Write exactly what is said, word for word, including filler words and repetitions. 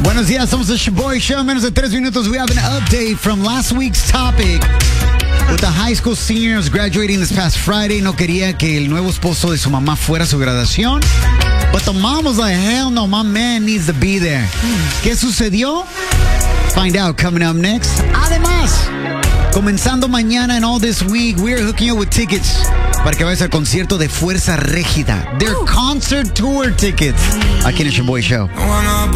Buenos días, somos the Shaboy Show. En menos de tres minutos, we have an update from last week's topic. With the high school seniors graduating this past Friday, no quería que el nuevo esposo de su mamá fuera a su graduación. But the mom was like, hell no, my man needs to be there. ¿Qué sucedió? Find out coming up next. Además, comenzando mañana and all this week, we're hooking you with tickets para que vayas al concierto de Fuerza Régida. Their concert tour tickets. Aquí en el Shaboy Show.